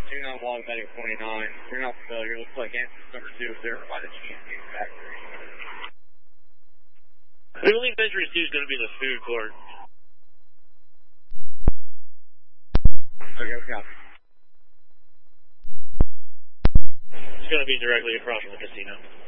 29 log medic 29. Turn off failure. Looks like answer number 2 is there by the Cheesecake Factory. We believe entry 2 is going to be the food court. Okay, copy. It's going to be directly across from the casino.